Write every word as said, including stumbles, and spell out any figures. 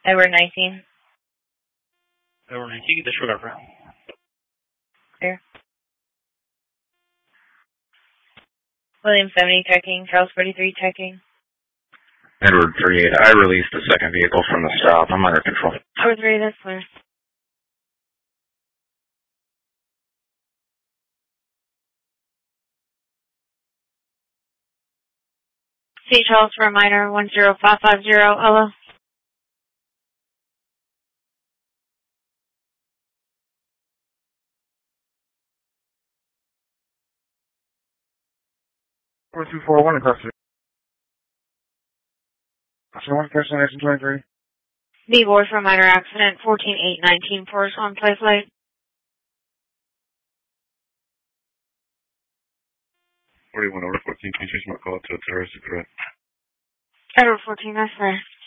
Edward nineteen. Edward nineteen, get the short over. Clear. William seventy checking, Charles forty-three checking. Edward three eight, I released the second vehicle from the stop. I'm under control. Edward three, that's clear. Saint Charles for a minor, one zero five five zero, Ella. four two four one across the... So one person, Nation twenty-three. D. Board for a minor accident, fourteen eight nineteen, Forest on play flight. forty-one over fourteen, can you change my call to a terrorist threat? Edward fourteen, that's clear.